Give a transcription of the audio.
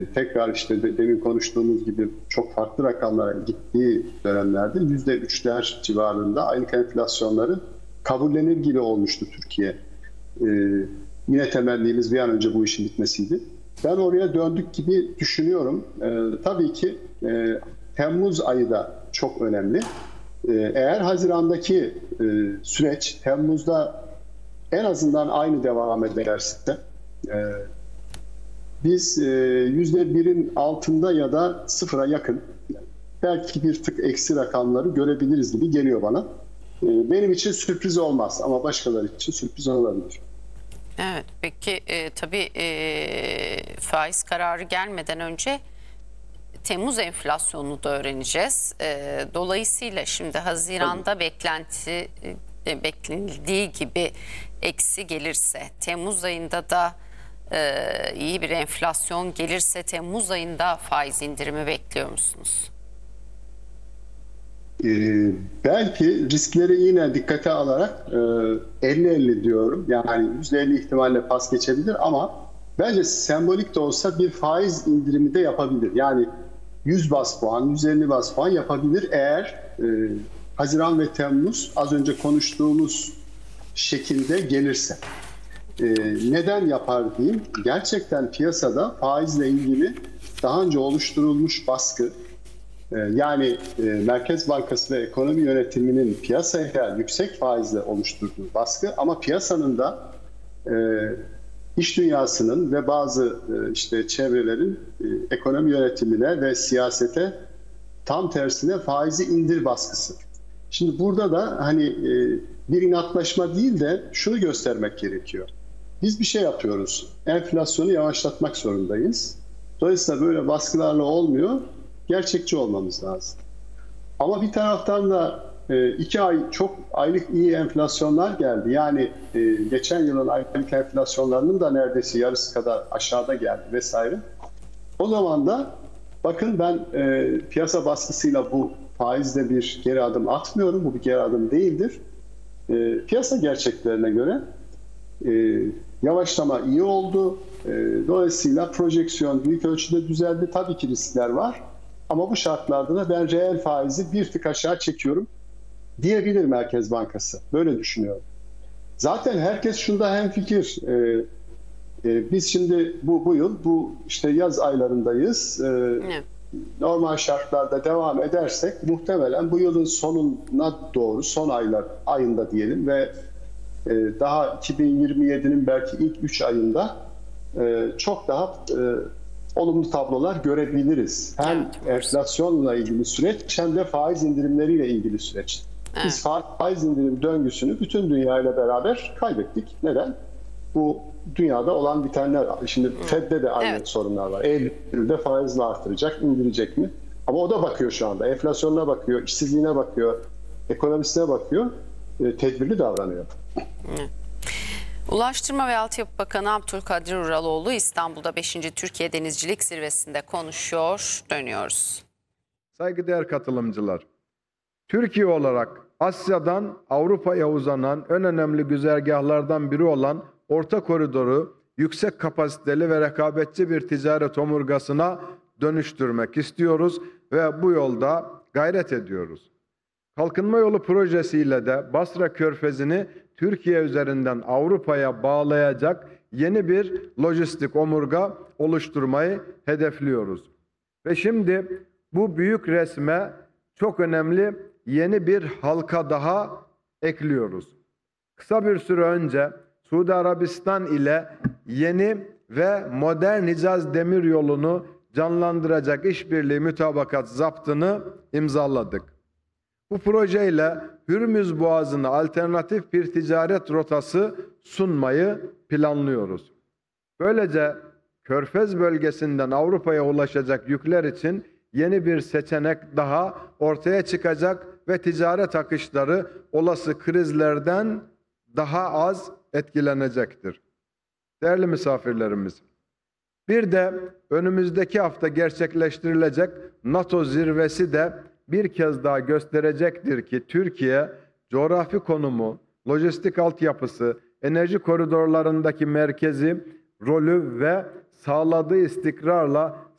tekrar işte demin konuştuğumuz gibi çok farklı rakamlara gittiği dönemlerde %3'ler civarında aylık enflasyonları kabullenir gibi olmuştu Türkiye. E, Yine temennimiz bir an önce bu işin bitmesiydi. Ben oraya döndük gibi düşünüyorum. Tabii ki Temmuz ayı da çok önemli. Eğer Haziran'daki süreç Temmuz'da en azından aynı devam ederse biz %1'in altında ya da sıfıra yakın, belki bir tık eksi rakamları görebiliriz gibi geliyor bana. Benim için sürpriz olmaz ama başkaları için sürpriz olabilir. Evet, peki tabii faiz kararı gelmeden önce Temmuz enflasyonunu da öğreneceğiz. Dolayısıyla şimdi Haziran'da beklenildiği gibi eksi gelirse, Temmuz ayında da iyi bir enflasyon gelirse Temmuz ayında faiz indirimi bekliyor musunuz? Belki riskleri yine dikkate alarak 50-50 diyorum. Yani %50 ihtimalle pas geçebilir ama bence sembolik de olsa bir faiz indirimi de yapabilir. Yani 100 bas puan, 150 bas puan yapabilir eğer Haziran ve Temmuz az önce konuştuğumuz şekilde gelirse. Neden yapar diyeyim? Gerçekten piyasada faizle ilgili daha önce oluşturulmuş baskı, yani Merkez Bankası ve ekonomi yönetiminin piyasaya yüksek faizle oluşturduğu baskı ama piyasanın da iş dünyasının ve bazı işte çevrelerin ekonomi yönetimine ve siyasete tam tersine faizi indir baskısı. Şimdi burada da hani bir inatlaşma değil de şunu göstermek gerekiyor. Biz bir şey yapıyoruz. Enflasyonu yavaşlatmak zorundayız. Dolayısıyla böyle baskılarla olmuyor. Gerçekçi olmamız lazım. Ama bir taraftan da 2 ay çok aylık iyi enflasyonlar geldi. Yani geçen yılın aylık enflasyonlarının da neredeyse yarısı kadar aşağıda geldi vesaire. O zaman da bakın ben piyasa baskısıyla bu faizle bir geri adım atmıyorum. Bu bir geri adım değildir. Piyasa gerçeklerine göre yavaşlama iyi oldu. Dolayısıyla projeksiyon büyük ölçüde düzeldi. Tabii ki riskler var. Ama bu şartlarda da ben reel faizi bir tık aşağı çekiyorum diyebilir Merkez Bankası. Böyle düşünüyorum. Zaten herkes şunda hemfikir. Biz şimdi bu yıl bu işte yaz aylarındayız. Evet. Normal şartlarda devam edersek muhtemelen bu yılın sonuna doğru son ayında diyelim ve daha 2027'nin belki ilk 3 ayında çok daha olumlu tablolar görebiliriz. Hem enflasyonla ilgili süreç hem de faiz indirimleriyle ilgili süreç. Evet. Biz faiz indirim döngüsünü bütün dünyayla beraber kaybettik. Neden? Bu dünyada olan bitenler. Şimdi Fed'de de aynı sorunlar var. Eylül'de faizle artıracak, indirecek mi? Ama o da bakıyor şu anda. Enflasyonuna bakıyor, işsizliğine bakıyor, ekonomisine bakıyor. Tedbirli davranıyor. Evet. Ulaştırma ve Altyapı Bakanı Abdülkadir Uraloğlu İstanbul'da 5. Türkiye Denizcilik Zirvesi'nde konuşuyor. Dönüyoruz. Saygıdeğer katılımcılar, Türkiye olarak Asya'dan Avrupa'ya uzanan en önemli güzergahlardan biri olan Orta Koridoru yüksek kapasiteli ve rekabetçi bir ticaret omurgasına dönüştürmek istiyoruz ve bu yolda gayret ediyoruz. Kalkınma Yolu projesiyle de Basra Körfezi'ni Türkiye üzerinden Avrupa'ya bağlayacak yeni bir lojistik omurga oluşturmayı hedefliyoruz. Ve şimdi bu büyük resme çok önemli yeni bir halka daha ekliyoruz. Kısa bir süre önce Suudi Arabistan ile yeni ve modern Hicaz Demiryolu'nu canlandıracak işbirliği mütabakat zaptını imzaladık. Bu projeyle Hürmüz Boğazı'na alternatif bir ticaret rotası sunmayı planlıyoruz. Böylece Körfez bölgesinden Avrupa'ya ulaşacak yükler için yeni bir seçenek daha ortaya çıkacak ve ticaret akışları olası krizlerden daha az etkilenecektir. Değerli misafirlerimiz, bir de önümüzdeki hafta gerçekleştirilecek NATO zirvesi de bir kez daha gösterecektir ki Türkiye, coğrafi konumu, lojistik altyapısı, enerji koridorlarındaki merkezi rolü ve sağladığı istikrarla